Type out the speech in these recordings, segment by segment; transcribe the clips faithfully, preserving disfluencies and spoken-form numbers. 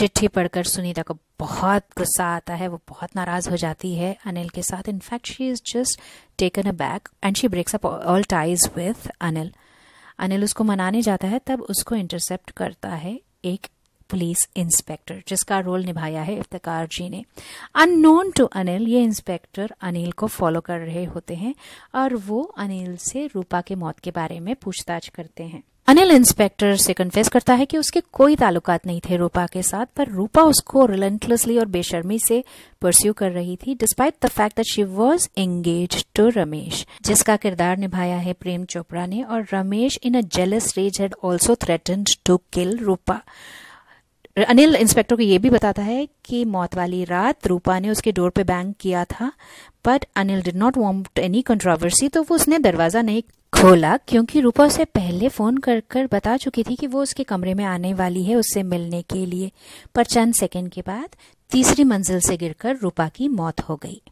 चिट्ठी पढ़कर सुनीता को बहुत गुस्सा आता है, वो बहुत नाराज हो जाती है अनिल के साथ। In fact she is just taken a back and she breaks up all ties with Anil. Anil उसको मनाने जाता है, तब उसको इंटरसेप्ट करता है एक पुलिस इंस्पेक्टर, जिसका रोल निभाया है इफ्तिकार जी ने। अननोन टू अनिल ये इंस्पेक्टर अनिल को फॉलो कर रहे होते हैं और वो अनिल से रूपा के मौत के बारे में पूछताछ करते हैं। अनिल इंस्पेक्टर से कन्फेस करता है कि उसके कोई ताल्लुकात नहीं थे रूपा के साथ, पर रूपा उसको रिलेंटलेसली और बेशर्मी से परस्यू कर रही थी, despite the fact that she was engaged to Ramesh, जिसका किरदार निभाया है प्रेम चोपड़ा ने। और रमेश इन a jealous raise had also threatened to kill Rupa. Anil inspector को ये भी बताता है कि मौत वाली रात रूपा ने उसके डोर पे बैंग किया था, but Anil did not want any controversy, तो वो उसने दरवाजा नहीं खोला क्योंकि रूपा उसे पहले फोन कर कर बता चुकी थी कि वो उसके कमरे में आने वाली है उससे मिलने के लिए। पर चंद सेकंड के बाद तीसरी मंजिल से गिरकर रूपा की मौत हो गई।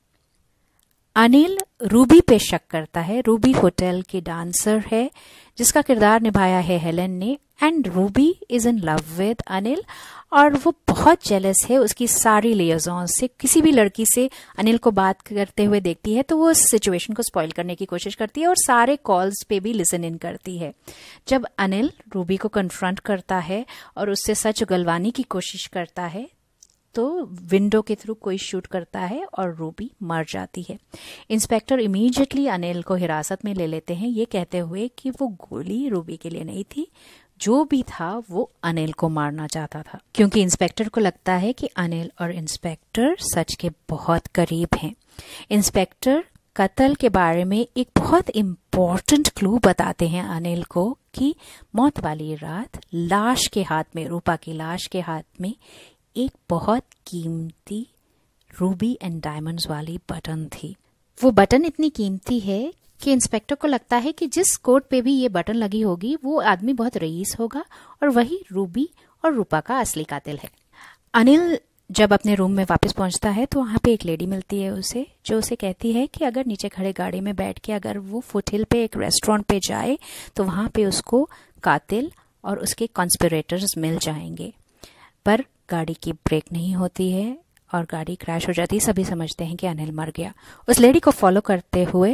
अनिल रूबी पे शक करता है। रूबी होटल की डांसर है जिसका किरदार निभाया है हेलन ने, and Ruby is in love with Anil और वो बहुत जेलस है उसकी सारी लिएज़ॉन से। किसी भी लड़की से अनिल को बात करते हुए देखती है तो वो उस सिचुएशन को स्पॉइल करने की कोशिश करती है और सारे कॉल्स पे भी लिसन इन करती है। जब अनिल रूबी को कन्फ्रंट करता है और उससे सच उगलवाने की कोशिश करता है तो विंडो के थ्रू कोई शूट करता है और रूबी मर जाती है। इंस्पेक्टर इमीडिएटली अनिल को हिरासत में ले लेते हैं, ये कहते हुए कि वो गोली रूबी के लिए नहीं थी, जो भी था वो अनिल को मारना चाहता था, क्योंकि इंस्पेक्टर को लगता है कि अनिल और इंस्पेक्टर सच के बहुत करीब हैं। इंस्पेक्टर कत्ल के बारे में एक बहुत इम्पोर्टेंट क्लू बताते हैं अनिल को कि मौत वाली रात लाश के हाथ में, रूपा की लाश के हाथ में एक बहुत कीमती रूबी एंड डायमंड्स वाली बटन थी। वो बटन इतनी कीमती है कि इंस्पेक्टर को लगता है कि जिस कोट पे भी ये बटन लगी होगी वो आदमी बहुत रईस होगा और वही रूबी और रूपा का असली कातिल है। अनिल जब अपने रूम में वापस पहुंचता है तो वहां पे एक लेडी मिलती है उसे, जो उसे कहती है कि अगर नीचे खड़े गाड़ी में बैठ के अगर वो फुटहिल पे एक रेस्टोरेंट पे जाए तो वहां पे उसको कातिल और उसके कॉन्स्पिरेटर्स मिल जाएंगे। पर गाड़ी की ब्रेक नहीं होती है और गाड़ी क्रैश हो जाती है। सभी समझते हैं कि अनिल मर गया। उस लेडी को फॉलो करते हुए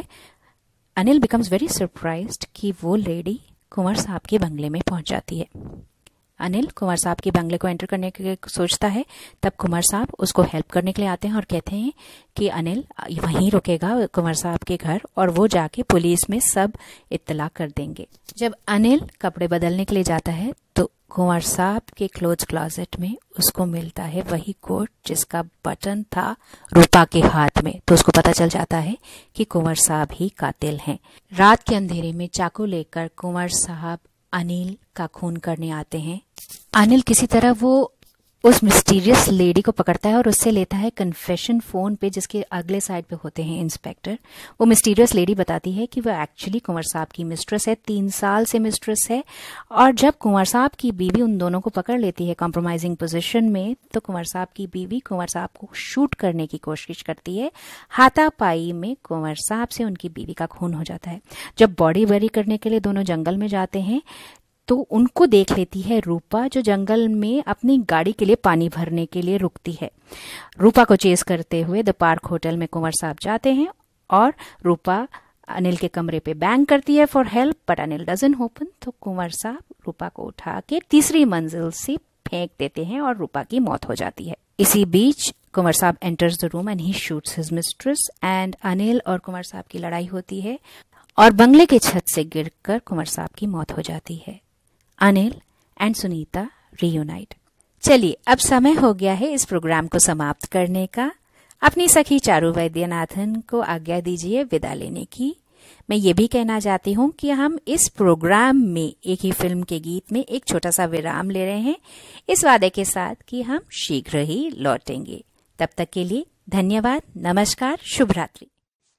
अनिल बिकम्स वेरी सरप्राइज्ड कि वो लेडी कुंवर साहब के बंगले में पहुंच जाती है। अनिल कुंवर साहब के बंगले को एंटर करने के सोचता है, तब कुंवर साहब उसको हेल्प करने के लिए आते हैं और कहते हैं कि अनिल वहीं रुकेगा कुंवर साहब के घर और वो जाके पुलिस में सब इत्तला कर देंगे। जब अनिल कपड़े बदलने के लिए जाता है तो कुंवर साहब के क्लोथ क्लोजेट में उसको मिलता है वही कोट जिसका बटन था रूपा के हाथ में। तो उसको पता चल जाता है कि कुंवर साहब ही कातिल हैं। रात के अंधेरे में चाकू लेकर कुंवर साहब अनिल का खून करने आते हैं। अनिल किसी तरह वो उस मिस्टीरियस लेडी को पकड़ता है और उससे लेता है कन्फेशन फोन पे, जिसके अगले साइड पे होते हैं इंस्पेक्टर। वो मिस्टीरियस लेडी बताती है कि वो एक्चुअली कुंवर साहब की मिस्ट्रेस है, तीन साल से मिस्ट्रेस है। और जब कुंवर साहब की बीवी उन दोनों को पकड़ लेती है कॉम्प्रोमाइजिंग पोजीशन में, तो कुंवर साहब की बीवी कुंवर साहब को शूट करने की कोशिश करती है। हाथापाई में कुंवर साहब से उनकी बीवी का खून हो जाता है। जब बॉडी बरी करने के लिए दोनों जंगल में जाते हैं तो उनको देख लेती है रूपा, जो जंगल में अपनी गाड़ी के लिए पानी भरने के लिए रुकती है। रूपा को चेस करते हुए द पार्क होटल में कुंवर साहब जाते हैं और रूपा अनिल के कमरे पे बैंग करती है for help, but Anil doesn't open. तो कुंवर साहब रूपा को उठा के तीसरी मंजिल से फेंक देते हैं और रूपा की मौत हो जाती है। इसी बीच कुंवर साहब enters the room and he shoots his mistress and Anil और कुंवर साहब की लड़ाई होती है और बंगले के छत से गिरकर कुंवर साहब की मौत हो जाती है। Anil and Sunita reunite. चलिए अब समय हो गया है इस प्रोग्राम को समाप्त करने का। अपनी सखी चारू वैद्यनाथन को आज्ञा दीजिए विदा लेने की। मैं ये भी कहना चाहती हूँ कि हम इस प्रोग्राम में एक ही फिल्म के गीत में एक छोटा सा विराम ले रहे हैं, इस वादे के साथ कि हम शीघ्र ही लौटेंगे। तब तक के लिए धन्यवाद, नमस्कार, शुभ रात्रि।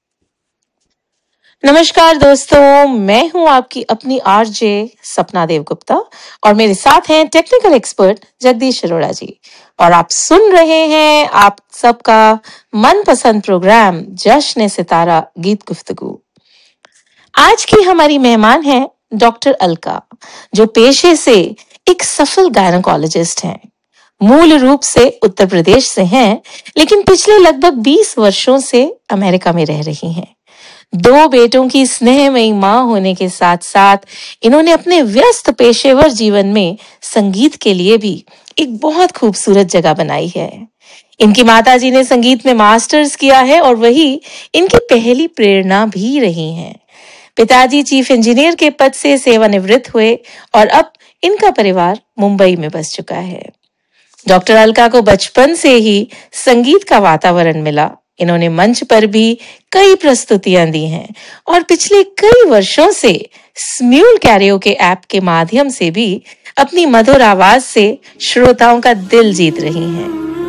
नमस्कार दोस्तों, मैं हूं आपकी अपनी आरजे सपना देव गुप्ता और मेरे साथ हैं टेक्निकल एक्सपर्ट जगदीश अरोड़ा जी और आप सुन रहे हैं आप सबका मनपसंद प्रोग्राम जश्न सितारा गीत गुफ्तगू। आज की हमारी मेहमान है डॉक्टर अलका, जो पेशे से एक सफल गायनोकोलॉजिस्ट हैं। मूल रूप से उत्तर प्रदेश से हैं, लेकिन पिछले लगभग बीस वर्षों से अमेरिका में रह रही हैं। दो बेटों की स्नेहमयी मां होने के साथ साथ इन्होंने अपने व्यस्त पेशेवर जीवन में संगीत के लिए भी एक बहुत खूबसूरत जगह बनाई है। इनकी माताजी ने संगीत में मास्टर्स किया है और वही इनकी पहली प्रेरणा भी रही हैं। पिताजी चीफ इंजीनियर के पद से सेवानिवृत्त हुए और अब इनका परिवार मुंबई में बस चुका है। डॉक्टर अलका को बचपन से ही संगीत का वातावरण मिला। इन्होंने मंच पर भी कई प्रस्तुतियां दी हैं और पिछले कई वर्षों से स्म्यूल कैरियोके ऐप के माध्यम से भी अपनी मधुर आवाज से श्रोताओं का दिल जीत रही हैं।